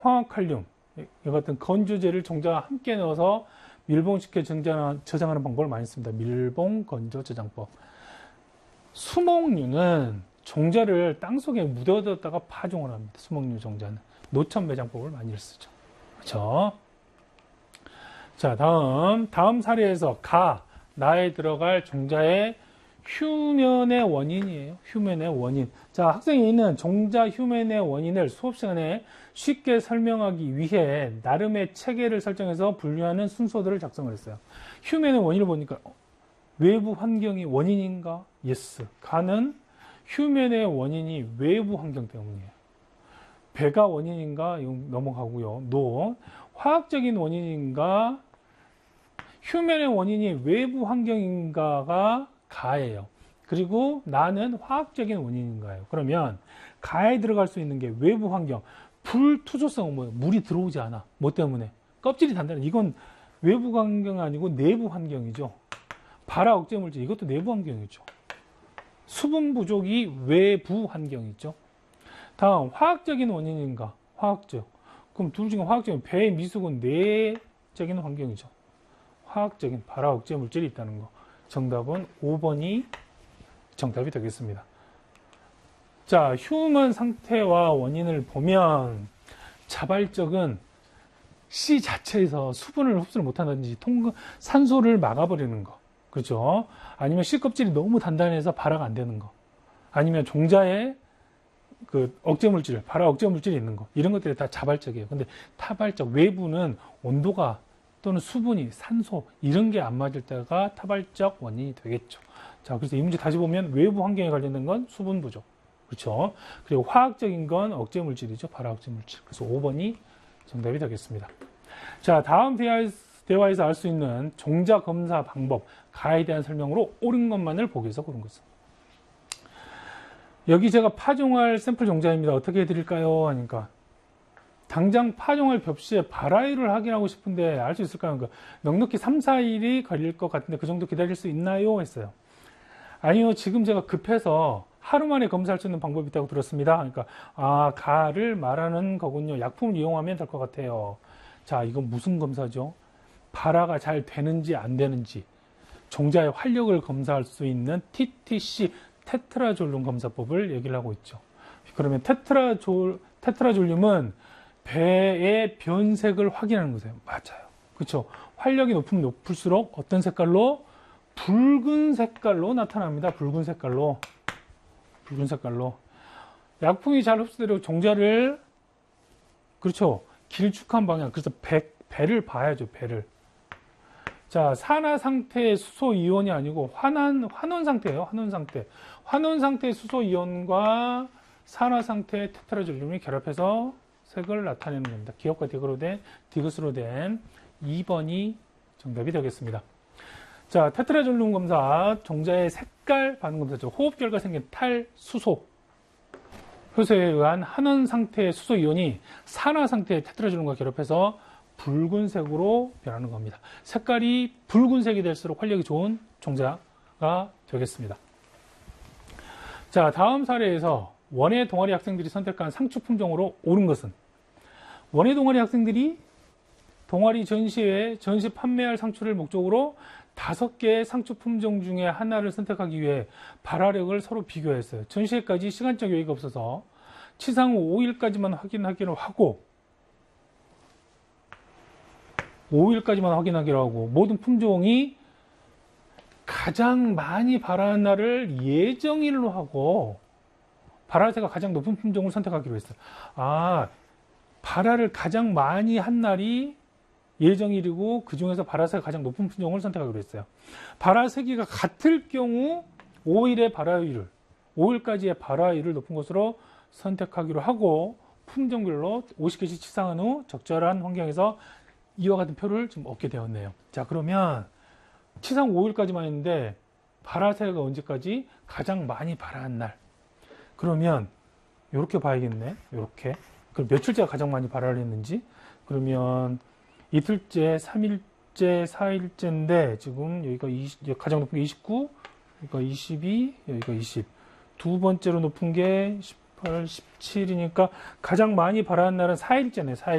황화칼륨 이 같은 건조제를 종자와 함께 넣어서 밀봉시켜 저장하는 방법을 많이 씁니다. 밀봉 건조 저장법. 수목류는 종자를 땅속에 묻어뒀다가 파종을 합니다. 수목류 종자는 노천 매장법을 많이 쓰죠. 그렇죠? 자, 다음 사례에서 나에 들어갈 종자의 휴면의 원인이에요. 휴면의 원인. 자, 학생이 있는 종자 휴면의 원인을 수업 시간에 쉽게 설명하기 위해 나름의 체계를 설정해서 분류하는 순서들을 작성을 했어요. 휴면의 원인을 보니까 외부 환경이 원인인가? 예스. 가는 휴면의 원인이 외부 환경 때문이에요. 배가 원인인가? 이거 넘어가고요. 노. 화학적인 원인인가? 휴면의 원인이 외부 환경인가가 가예요. 그리고 나는 화학적인 원인인가요. 그러면 가에 들어갈 수 있는 게 외부 환경. 불투조성은 뭐예요? 물이 들어오지 않아. 뭐 때문에? 껍질이 단단해. 이건 외부 환경이 아니고 내부 환경이죠. 발화 억제 물질, 이것도 내부 환경이죠. 수분 부족이 외부 환경이죠. 다음, 화학적인 원인인가? 화학적. 그럼 둘 중에 화학적인 배의 미숙은 내적인 환경이죠. 화학적인 발화 억제 물질이 있다는 거. 정답은 5번이 정답이 되겠습니다. 자, 휴먼 상태와 원인을 보면 자발적은 C 자체에서 수분을 흡수를 못한다든지 산소를 막아버리는 거. 그렇죠? 아니면 C 껍질이 너무 단단해서 발화가 안 되는 거. 아니면 종자에 그 억제 물질, 발화 억제 물질이 있는 거. 이런 것들이 다 자발적이에요. 근데 타발적, 외부는 온도가 또는 수분이, 산소 이런 게 안 맞을 때가 타발적 원인이 되겠죠. 자, 그래서 이 문제 다시 보면 외부 환경에 관련된 건 수분 부족. 그렇죠? 그리고 화학적인 건 억제 물질이죠. 발화 억제 물질. 그래서 5번이 정답이 되겠습니다. 자, 다음 대화에서 알 수 있는 종자 검사 방법, 가에 대한 설명으로 옳은 것만을 보기 위해서 고른 것은. 여기 제가 파종할 샘플 종자입니다. 어떻게 해드릴까요? 하니까. 당장 파종할 벽시에 발화율을 확인하고 싶은데 알 수 있을까요? 그러니까 넉넉히 3, 4일이 걸릴 것 같은데 그 정도 기다릴 수 있나요? 했어요. 아니요, 지금 제가 급해서 하루 만에 검사할 수 있는 방법이 있다고 들었습니다. 그러니까, 가를 말하는 거군요. 약품을 이용하면 될 것 같아요. 자, 이건 무슨 검사죠? 발화가 잘 되는지 안 되는지, 종자의 활력을 검사할 수 있는 TTC, 테트라졸륨 검사법을 얘기를 하고 있죠. 그러면 테트라졸륨은 배의 변색을 확인하는 거예요. 맞아요. 그렇죠. 활력이 높으면 높을수록 어떤 색깔로? 붉은 색깔로 나타납니다. 붉은 색깔로. 약품이 잘 흡수되려고 종자를, 그렇죠. 길쭉한 방향. 그래서 배를 봐야죠. 배를. 자, 산화 상태의 수소 이온이 아니고 환원 상태예요. 환원 상태의 수소 이온과 산화 상태의 테트라졸륨이 결합해서 색을 나타내는 겁니다. 기억과 디귿으로 된 2번이 정답이 되겠습니다. 자, 테트라졸륨 검사, 종자의 색깔 반응 검사죠. 호흡 결과 생긴 탈수소. 효소에 의한 환원 상태의 수소 이온이 산화 상태의 테트라졸륨과 결합해서 붉은색으로 변하는 겁니다. 색깔이 붉은색이 될수록 활력이 좋은 종자가 되겠습니다. 자, 다음 사례에서 원예 동아리 학생들이 선택한 상추 품종으로 옳은 것은? 원예 동아리 학생들이 동아리 전시 판매할 상추를 목적으로 5개의 상추 품종 중에 하나를 선택하기 위해 발화력을 서로 비교했어요. 전시회까지 시간적 여유가 없어서 치상 후 5일까지만 확인하기로 하고 모든 품종이 가장 많이 발화한 날을 예정일로 하고 발화세가 가장 높은 품종을 선택하기로 했어요. 발화를 가장 많이 한 날이 예정일이고 그 중에서 발화세가 가장 높은 품종을 선택하기로 했어요. 발화 세기가 같을 경우 5일까지의 발화율을 높은 것으로 선택하기로 하고 품종별로 50개씩 치상한 후 적절한 환경에서 이와 같은 표를 좀 얻게 되었네요. 자, 그러면 치상 5일까지만 했는데 발화세가 언제까지? 가장 많이 발화한 날. 그러면 이렇게 봐야겠네. 이렇게. 그럼 며칠째가 가장 많이 발화를 했는지. 그러면 이틀째, 3일째, 4일째인데 지금 여기가 가장 높은 게 29, 여기가 22, 여기가 20. 두 번째로 높은 게 18, 17이니까 가장 많이 발화한 날은 4일째네. 4일.